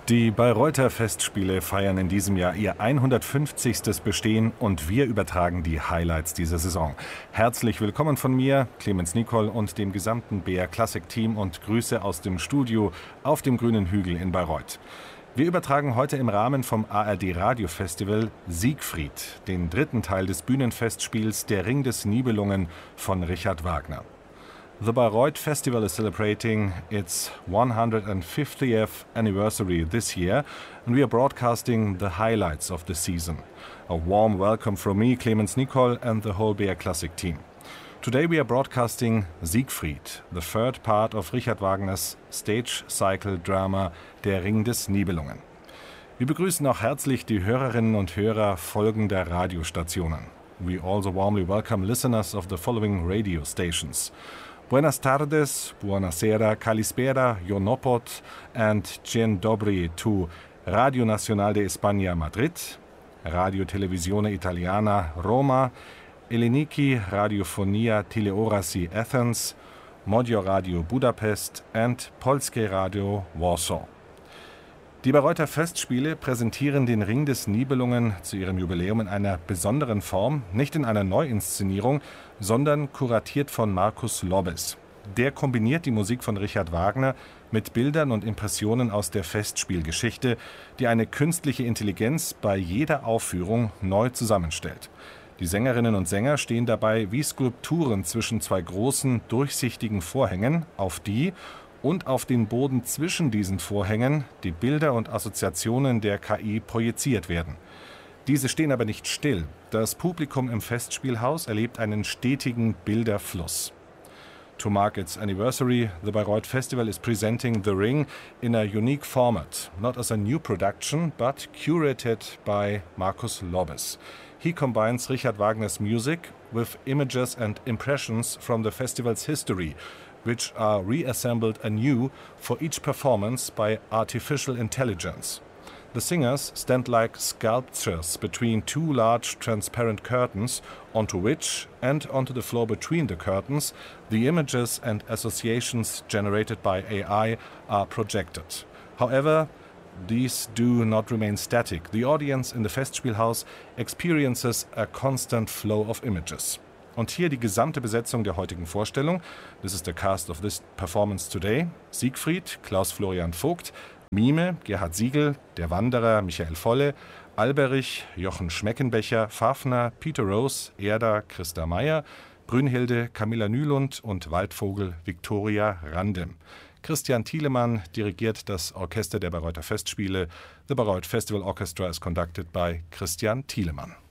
Die Bayreuther Festspiele feiern in diesem Jahr ihr 150. Bestehen und wir übertragen die Highlights dieser Saison. Herzlich willkommen von mir, Clemens Nicol und dem gesamten BR Classic Team und Grüße aus dem Studio auf dem Grünen Hügel in Bayreuth. Wir übertragen heute im Rahmen vom ARD Radio Festival Siegfried, den dritten Teil des Bühnenfestspiels Der Ring des Nibelungen von Richard Wagner. The Bayreuth Festival is celebrating its 150th anniversary this year, and we are broadcasting the highlights of the season. A warm welcome from me, Clemens Nicol, and the whole BR Classic team. Today we are broadcasting Siegfried, the third part of Richard Wagners stage cycle drama Der Ring des Nibelungen. Wir begrüßen auch herzlich die Hörerinnen und Hörer folgender Radiostationen. We also warmly welcome listeners of the following radio stations. Buenas tardes, buonasera, kalispera, Jonopot and Dzień dobry to Radio Nacional de España Madrid, Radio Televisione Italiana Roma, Eleniki Radiofonia Teleorasi Athens, Modio Radio Budapest and Polskie Radio Warsaw. Die Bayreuther Festspiele präsentieren den Ring des Nibelungen zu ihrem Jubiläum in einer besonderen Form, nicht in einer Neuinszenierung, sondern kuratiert von Markus Lobbes. Der kombiniert die Musik von Richard Wagner mit Bildern und Impressionen aus der Festspielgeschichte, die eine künstliche Intelligenz bei jeder Aufführung neu zusammenstellt. Die Sängerinnen und Sänger stehen dabei wie Skulpturen zwischen zwei großen, durchsichtigen Vorhängen, auf die und auf den Boden zwischen diesen Vorhängen die Bilder und Assoziationen der KI projiziert werden. Diese stehen aber nicht still. Das Publikum im Festspielhaus erlebt einen stetigen Bilderfluss. To mark its anniversary, the Bayreuth Festival is presenting The Ring in a unique format, not as a new production, but curated by Markus Lobbes. He combines Richard Wagner's music with images and impressions from the festival's history, which are reassembled anew for each performance by artificial intelligence. The singers stand like sculptures between two large transparent curtains, onto which, and onto the floor between the curtains, the images and associations generated by AI are projected. However, these do not remain static. The audience in the Festspielhaus experiences a constant flow of images. Und hier die gesamte Besetzung der heutigen Vorstellung. This is the cast of this performance today. Siegfried, Klaus-Florian Vogt, Mime, Gerhard Siegel, Der Wanderer, Michael Volle, Alberich, Jochen Schmeckenbecher, Fafner, Peter Rose, Erda, Christa Meyer, Brünnhilde, Camilla Nylund und Waldvogel, Viktoria Randem. Christian Thielemann dirigiert das Orchester der Bayreuther Festspiele. The Bayreuth Festival Orchestra is conducted by Christian Thielemann.